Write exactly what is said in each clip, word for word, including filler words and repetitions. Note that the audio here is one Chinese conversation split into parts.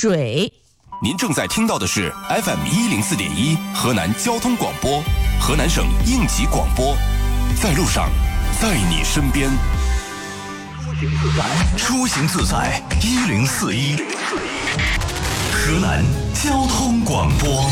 水。 您正在听到的是 F M 一零四点一河南交通广播，河南省应急广播，在路上，在你身边。 出行自在一零四一，河南交通广播。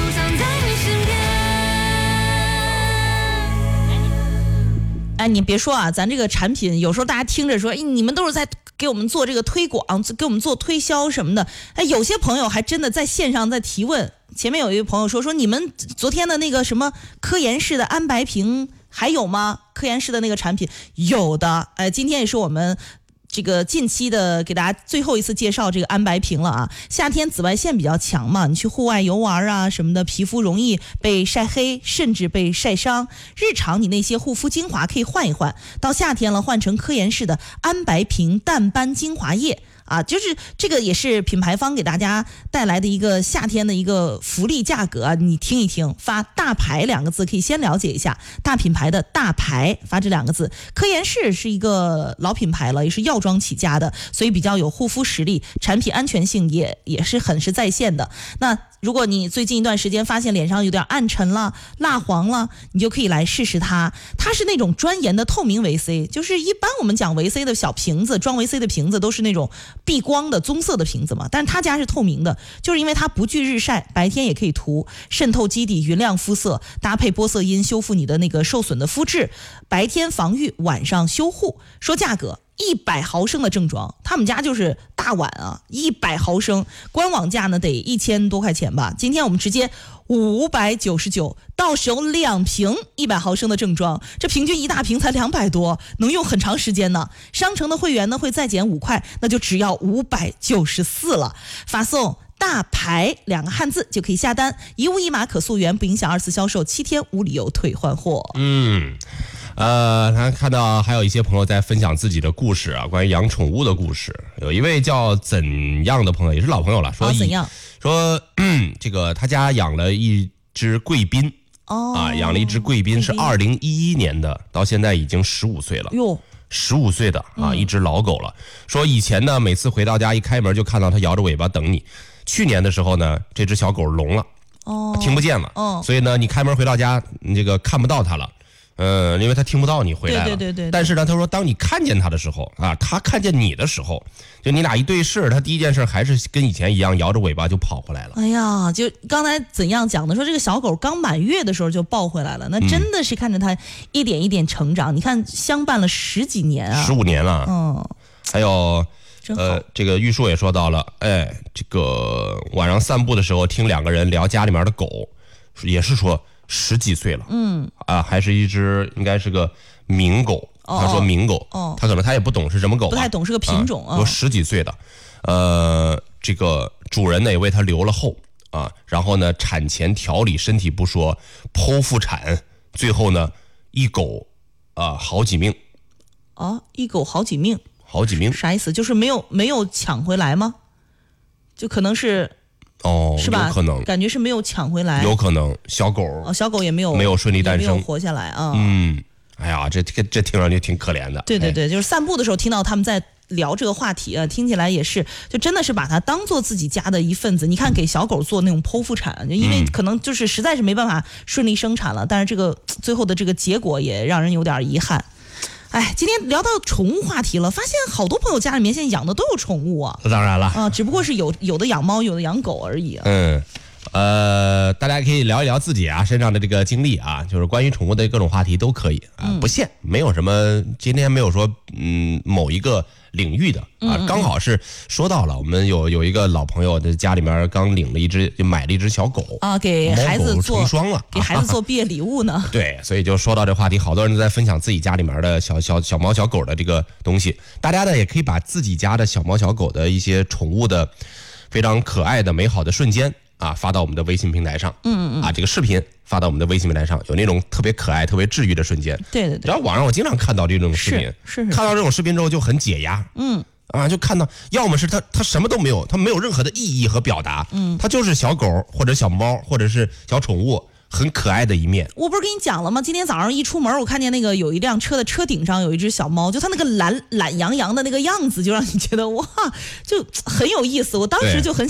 哎，你别说啊，咱这个产品有时候大家听着说，哎，你们都是在给我们做这个推广，给我们做推销什么的。哎，有些朋友还真的在线上在提问。前面有一位朋友说，说你们昨天的那个什么科颜氏的安白瓶还有吗？科颜氏的那个产品有的。哎，今天也是我们这个近期的给大家最后一次介绍这个安白瓶了啊。夏天紫外线比较强嘛，你去户外游玩啊什么的，皮肤容易被晒黑，甚至被晒伤。日常你那些护肤精华可以换一换，到夏天了换成科颜氏的安白瓶淡斑精华液。啊，就是这个也是品牌方给大家带来的一个夏天的一个福利价格啊，你听一听，发大牌两个字可以先了解一下，大品牌的大牌发这两个字。科颜氏是一个老品牌了，也是药妆起家的，所以比较有护肤实力，产品安全性也也是很是在线的。那如果你最近一段时间发现脸上有点暗沉了、蜡黄了，你就可以来试试它。它是那种专研的透明维 C， 就是一般我们讲维 C 的小瓶子，装维 C 的瓶子都是那种避光的棕色的瓶子嘛，但是他家是透明的，就是因为它不惧日晒，白天也可以涂，渗透基底，匀亮肤色，搭配玻色因修复你的那个受损的肤质，白天防御，晚上修护。说价格，一百毫升的正装，他们家就是大碗啊，一百毫升，官网价呢得一千多块钱吧。今天我们直接五百九十九，到手两瓶一百毫升的正装，这平均一大瓶才两百多，能用很长时间呢。商城的会员呢会再减五块，那就只要五百九十四了。发送大牌两个汉字就可以下单，一物一码可溯源，不影响二次销售，七天无理由退换货。 嗯。呃，咱看到还有一些朋友在分享自己的故事啊，关于养宠物的故事。有一位叫怎样的朋友，也是老朋友了，说、 哦、怎样？ 说嗯，这个他家养了一只贵宾，哦啊，养了一只贵宾，是二零一一年的，到现在已经十五岁了。哟，十五岁的啊，一只老狗了。说以前呢，每次回到家一开门就看到它摇着尾巴等你。去年的时候呢，这只小狗聋了，哦，听不见了，哦，所以呢，你开门回到家，你这个看不到它了。嗯，因为他听不到你回来了。对对 对, 对。但是呢，他说，当你看见他的时候啊，他看见你的时候，就你俩一对视，他第一件事还是跟以前一样，摇着尾巴就跑回来了。 哎呀，就刚才怎样讲的，说这个小狗刚满月的时候就抱回来了，那真的是看着它一点一点成长。嗯、你看，相伴了十几年啊， 十五年了。嗯，还有。呃，这个玉树也说到了，哎，这个晚上散步的时候听两个人聊家里面的狗，也是说。十几岁了，嗯啊，还是一只应该是个名狗。他说名狗，哦，他可能他也不懂是什么狗、啊， 不太懂是个品种啊。 说十几岁的，呃，这个主人呢也为他留了后啊，然后呢产前调理身体不说，剖腹产，最后呢一狗啊好几命。 啊，一狗好几命， 好几命， 啥意思？就是没有没有抢回来吗？就可能是。 哦， 是吧？ 有可能， 感觉是没有抢回来， 有可能小狗哦，小狗也没有没有顺利诞生， 没有活下来啊。 嗯，哎呀，这这这听上去挺可怜的。 对对对，哎、就是散步的时候听到他们在聊这个话题啊，听起来也是，就真的是把它当做自己家的一份子。你看，给小狗做那种剖腹产，就因为可能就是实在是没办法顺利生产了，嗯、但是这个最后的这个结果也让人有点遗憾。哎，今天聊到宠物话题了，发现好多朋友家里面现在养的都有宠物啊。 当然了啊，只不过是有有的养猫，有的养狗而已、啊。 嗯，呃，大家可以聊一聊自己啊身上的这个经历啊，就是关于宠物的各种话题都可以啊，嗯、不限，没有什么，今天没有说嗯某一个领域的啊，刚好是说到了，我们有有一个老朋友的家里面刚领了一只，就买了一只小狗啊，给孩子做成双了， 给孩子做毕业礼物呢。 对，所以就说到这话题，好多人都在分享自己家里面的小小小猫小狗的这个东西。大家呢也可以把自己家的小猫小狗的一些宠物的非常可爱的美好的瞬间啊发到我们的微信平台上。嗯嗯啊，这个视频发到我们的微信平台上，有那种特别可爱、特别治愈的瞬间。 对对对。 然后网上我经常看到这种视频， 是是是， 看到这种视频之后就很解压。嗯。啊，就看到，要么是他他什么都没有，他没有任何的意义和表达，嗯，他就是小狗或者小猫或者是小宠物，很可爱的一面。 我不是跟你讲了吗？今天早上一出门，我看见那个有一辆车的车顶上有一只小猫，就它那个懒懒洋洋的那个样子，就让你觉得哇，就很有意思。我当时就很